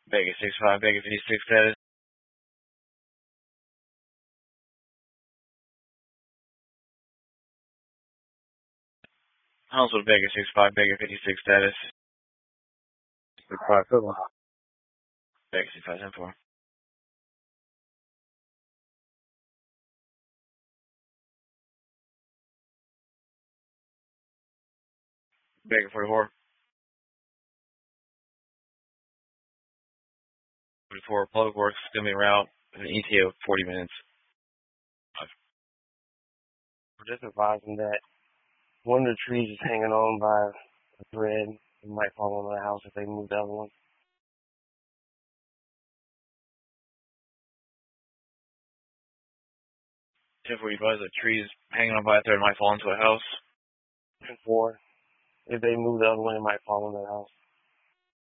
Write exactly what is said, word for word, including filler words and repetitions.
Vegas six five, Vegas fifty-six status. Huntsville, Vegas six five, Vegas fifty-six status. six five seven. Vegas six five seven four. Vegas forty-four. forty-four, public works, gonna be route, an E T A of forty minutes. We're just advising that one of the trees is hanging on by a thread. It might fall on the house if they move the other one. ten forty-five, the trees hanging on by a thread might fall into a house. Four. If they move the other one, it might fall on the house.